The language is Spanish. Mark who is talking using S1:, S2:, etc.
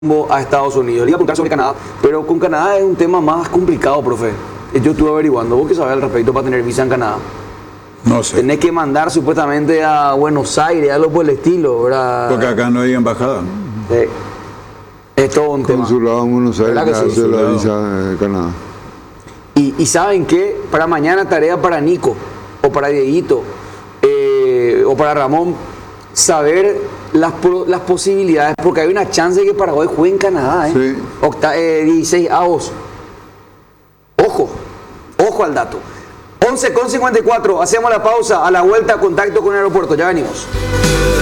S1: a Estados Unidos. Le iba a preguntar sobre Canadá, pero con Canadá es un tema más complicado, profe. Yo estuve averiguando, ¿vos qué sabés al respecto para tener visa en Canadá?
S2: No sé.
S1: Tenés que mandar supuestamente a Buenos Aires, algo por el estilo, ¿verdad?
S2: Porque acá no hay embajada.
S1: Sí. Es todo un tema.
S3: Consulado en Buenos Aires,
S1: ¿Verdad que sí?
S3: hace la
S2: Consulado.
S3: visa de Canadá.
S1: Y ¿saben qué? Para mañana tarea para Nico, o para Dieguito, o para Ramón, saber las posibilidades, porque hay una chance de que Paraguay juegue en Canadá, ¿eh?
S3: Sí.
S1: 16 avos. Ojo al dato. 11:54, hacemos la pausa, a la vuelta contacto con el aeropuerto, ya venimos.